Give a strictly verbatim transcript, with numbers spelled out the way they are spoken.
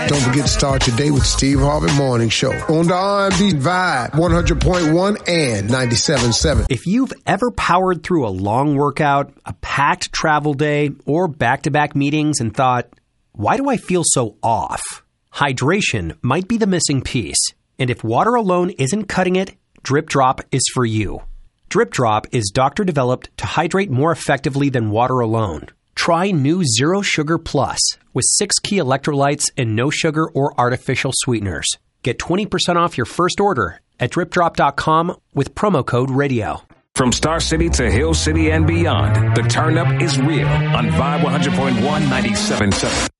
Don't forget to start your day with Steve Harvey Morning Show on the R and B Vibe one hundred point one and ninety-seven point seven. If you've ever powered through a long workout, a packed travel day, or back-to-back meetings and thought, why do I feel so off? Hydration might be the missing piece. And if water alone isn't cutting it, Drip Drop is for you. Drip Drop is doctor-developed to hydrate more effectively than water alone. Try new Zero Sugar Plus with six key electrolytes and no sugar or artificial sweeteners. Get twenty percent off your first order at drip drop dot com with promo code radio. From Star City to Hill City and beyond, the turn up is real on Vibe one hundred point one, ninety-seven point seven.